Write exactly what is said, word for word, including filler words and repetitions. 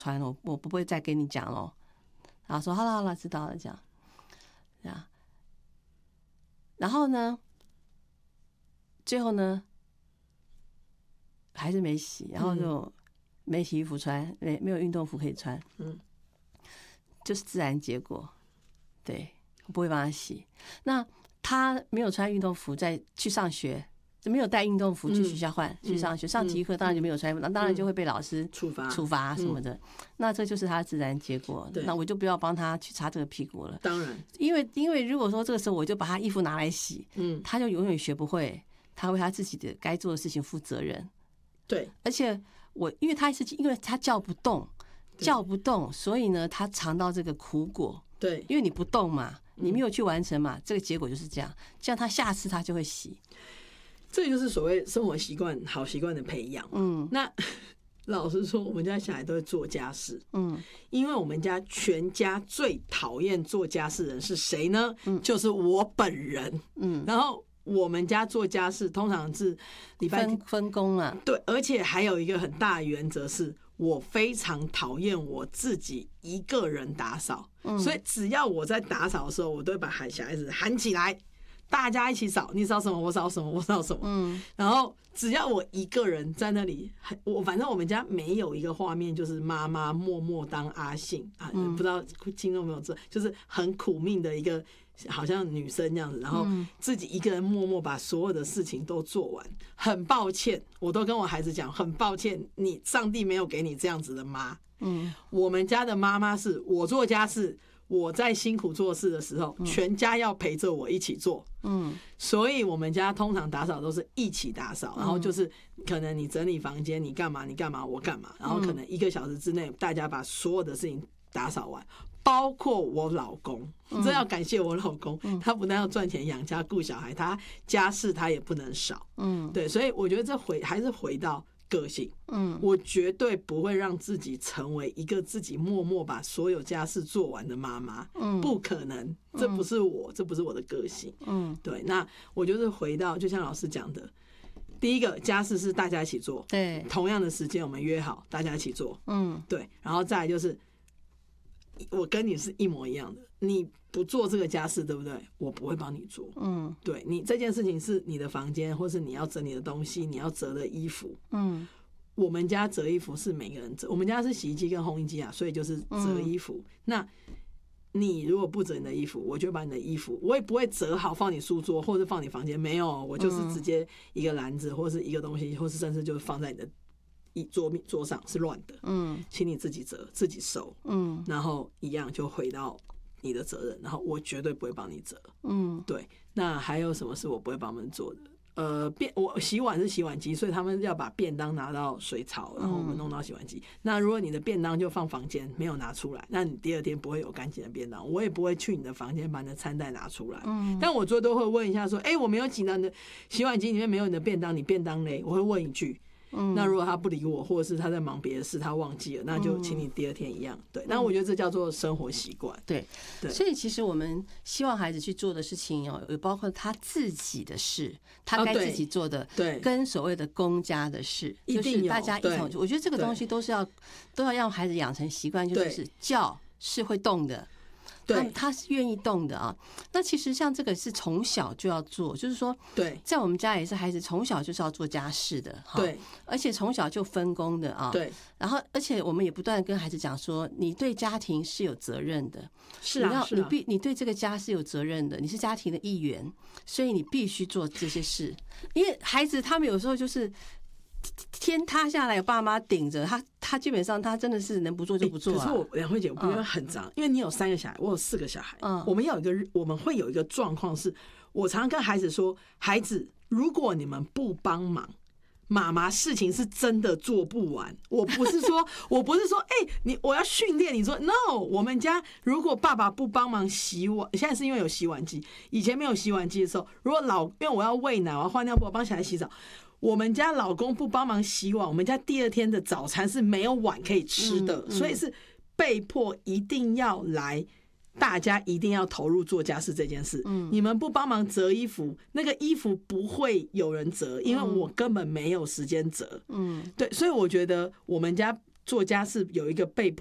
穿，我我不会再跟你讲咯。然后说好了好了，知道了，这样，这样。然后呢，最后呢，还是没洗，然后就没洗衣服穿，没没有运动服可以穿，嗯，就是自然结果，对，我不会帮他洗。那他没有穿运动服再去上学。没有带运动服去学校换、嗯、去上学，上体育课当然就没有穿，那、嗯、当然就会被老师处罚处罚什么的、嗯。那这就是他的自然结果。那我就不要帮他去擦这个屁股了。 当然， 因为因为如果说这个时候我就把他衣服拿来洗，嗯，他就永远学不会，他为他自己的该做的事情负责任。 对， 而且我因为他是因为他叫不动，叫不动，所以呢，他尝到这个苦果。 对， 因为你不动嘛，你没有去完成嘛，嗯、这个结果就是这样。这样他下次他就会洗。 这就是所谓生活习惯、好习惯的培养。嗯，那老实说，我们家小孩都会做家事。嗯，因为我们家全家最讨厌做家事的人是谁呢？嗯，就是我本人。嗯，然后我们家做家事通常是礼拜分分工啊。 对，而且还有一个很大的原则是，我非常讨厌我自己一个人打扫。嗯，所以只要我在打扫的时候，我都会把喊小孩子喊起来。大家一起扫，你扫什么我扫什么我扫什么，嗯，然后只要我一个人在那里，我反正我们家没有一个画面就是妈妈默默当阿信啊，不知道听众没有这，就是很苦命的一个好像女生这样子，然后自己一个人默默把所有的事情都做完。很抱歉，我都跟我孩子讲，很抱歉，你上帝没有给你这样子的妈。嗯，我们家的妈妈是我做家事。我在辛苦做事的时候，全家要陪着我一起做。嗯，所以我们家通常打扫都是一起打扫，然后就是可能你整理房间，你干嘛你干嘛我干嘛，然后可能一个小时之内大家把所有的事情打扫完，包括我老公。这要感谢我老公，他不但要赚钱养家顾小孩，他家事他也不能少。嗯，对，所以我觉得这回还是回到个性，嗯，我绝对不会让自己成为一个自己默默把所有家事做完的妈妈，嗯，不可能，这不是我，这不是我的个性，嗯，对。那我就是回到，就像老师讲的，第一个家事是大家一起做， 对， 同样的时间我们约好大家一起做，嗯，对。然后再来就是我跟你是一模一样的，你不做这个家事，对不对？我不会帮你做。嗯，对，你这件事情是你的房间，或是你要整理的东西，你要折的衣服。嗯，我们家折衣服是每个人折，我们家是洗衣机跟烘衣机啊，所以就是折衣服。嗯、那你如果不折你的衣服，我就把你的衣服，我也不会折好放你书桌或者放你房间，没有，我就是直接一个篮子或是一个东西，或是甚至就放在你的一桌面桌上是乱的，嗯，请你自己折自己收，嗯，然后一样就回到你的责任，然后我绝对不会帮你折，嗯，对。那还有什么是我不会帮他们做的？呃，便我洗碗是洗碗机，所以他们要把便当拿到水槽，然后我们弄到洗碗机。嗯、那如果你的便当就放房间没有拿出来，那你第二天不会有干净的便当，我也不会去你的房间把你的餐袋拿出来。嗯，但我最多会问一下说，哎、欸，我没有挤到你的洗碗机里面没有你的便当，你便当嘞？我会问一句。嗯，那如果他不理我，或者是他在忙别的事，他忘记了，那就请你第二天一样。对，那我觉得这叫做生活习惯。 对，对，所以其实我们希望孩子去做的事情哦，有包括他自己的事，他该自己做的，对，跟所谓的公家的事， 一定有， 就是大家一同。我觉得这个东西都是要都要让孩子养成习惯，就是叫是会动的。他他是愿意动的啊。那其实像这个是从小就要做，就是说， 对， 在我们家也是孩子从小就是要做家事的， 对， 而且从小就分工的啊， 对。然后，而且我们也不断跟孩子讲说，你对家庭是有责任的， 是啊， 你必你对这个家是有责任的，你是家庭的一员，所以你必须做这些事。因为孩子他们有时候就是天塌下来有爸妈顶着他，他基本上他真的是能不做就不做、啊欸、 可是我梁慧姐，我觉得很脏、嗯，因为你有三个小孩，我有四个小孩，嗯，我们要有一个，我们会有一个状况是，我常常跟孩子说，孩子，如果你们不帮忙，妈妈事情是真的做不完。我不是说，我不是说，哎、欸，你我要训练你说 ，no， 我们家如果爸爸不帮忙洗碗，现在是因为有洗碗机，以前没有洗碗机的时候，如果老因为我要喂奶，我要换尿布，我帮小孩洗澡。我们家老公不帮忙洗碗，我们家第二天的早餐是没有碗可以吃的，嗯嗯、所以是被迫一定要来，大家一定要投入做家事这件事。嗯、你们不帮忙折衣服，那个衣服不会有人折，因为我根本没有时间折。嗯，对，所以我觉得我们家做家事有一个被